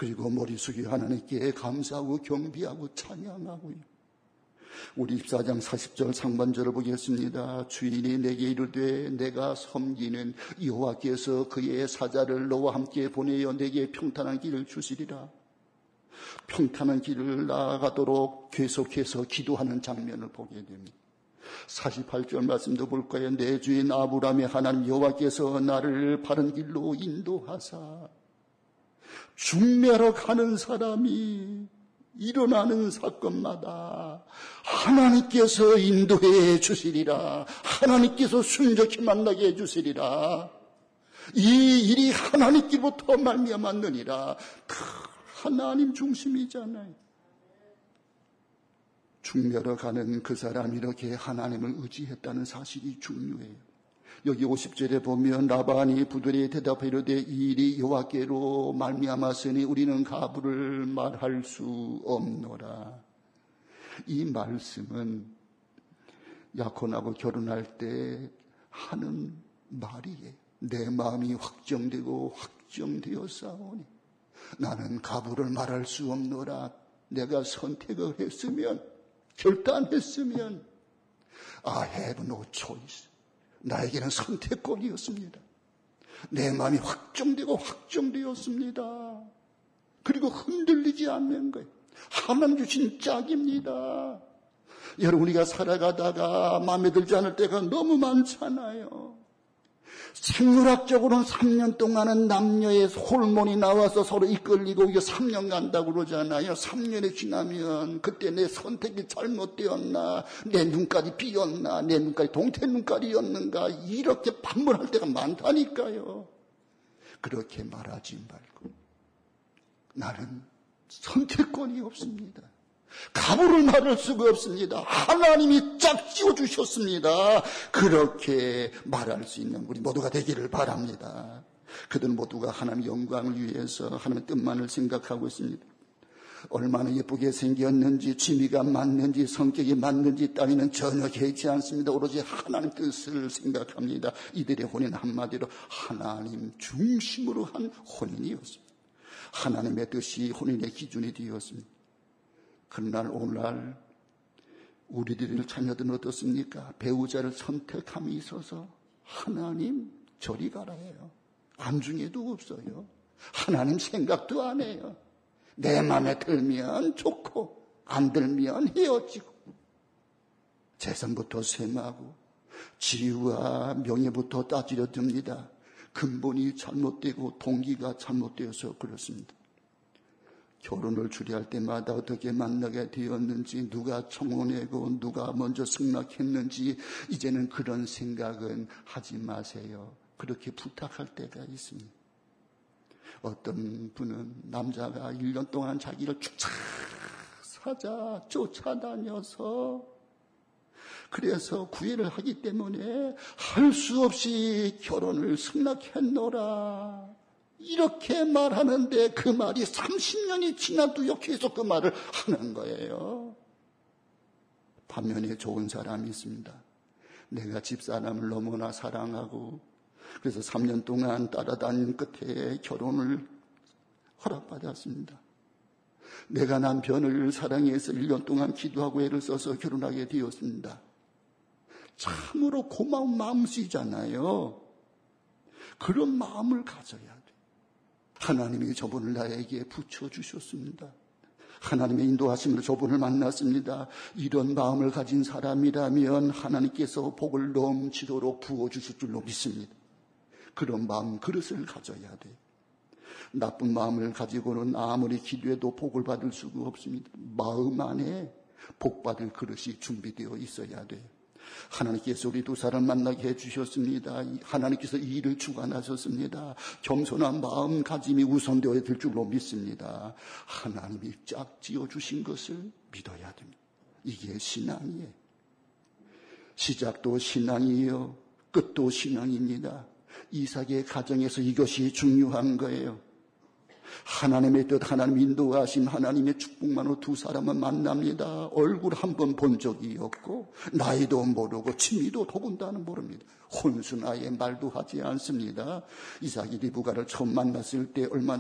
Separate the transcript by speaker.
Speaker 1: 그리고 머리 숙여 하나님께 감사하고 경배하고 찬양하고요. 우리 14장 40절 상반절을 보겠습니다. 주인이 내게 이르되 내가 섬기는 여호와께서 그의 사자를 너와 함께 보내어 내게 평탄한 길을 주시리라. 평탄한 길을 나아가도록 계속해서 기도하는 장면을 보게 됩니다. 48절 말씀도 볼까요? 내 주인 아브라함의 하나님 여호와께서 나를 바른 길로 인도하사. 중매하러 가는 사람이 일어나는 사건마다 하나님께서 인도해 주시리라. 하나님께서 순적히 만나게 해 주시리라. 이 일이 하나님께로부터 말미암았느니라. 하나님 중심이잖아요. 중매하러 가는 그 사람이 이렇게 하나님을 의지했다는 사실이 중요해요. 여기 50절에 보면 라반이 부들이 대답해 이르되 이 일이 여호와께로 말미암았으니 우리는 가부를 말할 수 없노라. 이 말씀은 야콘하고 결혼할 때 하는 말이에요. 내 마음이 확정되고 확정되었사오니 나는 가부를 말할 수 없노라. 내가 선택을 했으면, 결단했으면 I have no choice. 나에게는 선택권이었습니다. 내 마음이 확정되고 확정되었습니다. 그리고 흔들리지 않는 거예요. 하나님 주신 짝입니다. 여러분, 우리가 살아가다가 마음에 들지 않을 때가 너무 많잖아요. 생물학적으로는 3년 동안은 남녀의 호르몬이 나와서 서로 이끌리고 이게 3년 간다고 그러잖아요. 3년이 지나면 그때 내 선택이 잘못되었나, 내 눈깔이 비었나, 내 눈깔이 동태 눈깔이었는가, 이렇게 반문할 때가 많다니까요. 그렇게 말하지 말고 나는 선택권이 없습니다. 가부를 말할 수가 없습니다. 하나님이 짝 지어주셨습니다. 그렇게 말할 수 있는 우리 모두가 되기를 바랍니다. 그들 모두가 하나님의 영광을 위해서 하나님의 뜻만을 생각하고 있습니다. 얼마나 예쁘게 생겼는지, 취미가 맞는지, 성격이 맞는지 따위는 전혀 개의치 않습니다. 오로지 하나님 뜻을 생각합니다. 이들의 혼인은 한마디로 하나님 중심으로 한 혼인이었습니다. 하나님의 뜻이 혼인의 기준이 되었습니다. 그날 오늘날 우리들의 자녀들은 어떻습니까? 배우자를 선택함에 있어서 하나님 저리 가라 해요. 안중에도 없어요. 하나님 생각도 안 해요. 내 마음에 들면 좋고 안 들면 헤어지고 재산부터 셈하고 지위와 명예부터 따지려 듭니다. 근본이 잘못되고 동기가 잘못되어서 그렇습니다. 결혼을 주례할 때마다 어떻게 만나게 되었는지, 누가 청혼하고 누가 먼저 승낙했는지 이제는 그런 생각은 하지 마세요. 그렇게 부탁할 때가 있습니다. 어떤 분은 남자가 1년 동안 자기를 쫓아다녀서 그래서 구애를 하기 때문에 할 수 없이 결혼을 승낙했노라. 이렇게 말하는데 그 말이 30년이 지나도 계속 그 말을 하는 거예요. 반면에 좋은 사람이 있습니다. 내가 집사람을 너무나 사랑하고 그래서 3년 동안 따라다닌 끝에 결혼을 허락받았습니다. 내가 남편을 사랑해서 1년 동안 기도하고 애를 써서 결혼하게 되었습니다. 참으로 고마운 마음씨잖아요. 그런 마음을 가져야 돼. 하나님이 저분을 나에게 붙여주셨습니다. 하나님의 인도하심으로 저분을 만났습니다. 이런 마음을 가진 사람이라면 하나님께서 복을 넘치도록 부어주실 줄로 믿습니다. 그런 마음 그릇을 가져야 돼요. 나쁜 마음을 가지고는 아무리 기도해도 복을 받을 수가 없습니다. 마음 안에 복 받을 그릇이 준비되어 있어야 돼요. 하나님께서 우리 두 사람 만나게 해주셨습니다. 하나님께서 이 일을 주관하셨습니다. 겸손한 마음가짐이 우선되어야 될 줄로 믿습니다. 하나님이 짝 지어주신 것을 믿어야 됩니다. 이게 신앙이에요. 시작도 신앙이에요. 끝도 신앙입니다. 이삭의 가정에서 이것이 중요한 거예요. 하나님의 뜻, 하나님 인도하심, 하나님의 축복만으로 두 사람은 만납니다. 얼굴 한 번 본 적이 없고 나이도 모르고 취미도 더군다나 모릅니다. 혼순아의 말도 하지 않습니다. 이삭이 리브가를 처음 만났을 때 얼마나